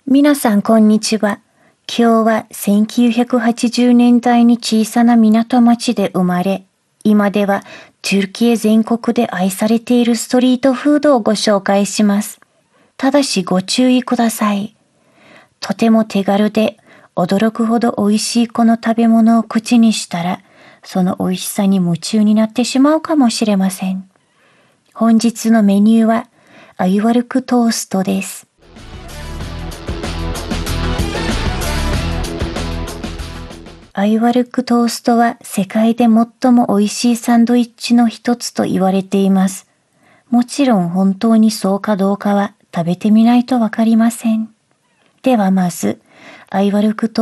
皆さんこんにちは。今日は1980年代に小さな港町で生まれ、今ではトルキエ全国で愛されているストリートフードをご紹介します。ただしご注意ください。とても手軽で驚くほど美味しいこの食べ物を口にしたら、その美味しさに夢中になってしまうかもしれません。本日のメニューはアユワルクトーストです。アユワルクトーストは世界で最も美味しいサンドイッチの一つと言われています。もちろん本当にそうかどうかは食べてみないとわかりません。ではまず、アユワルクトースト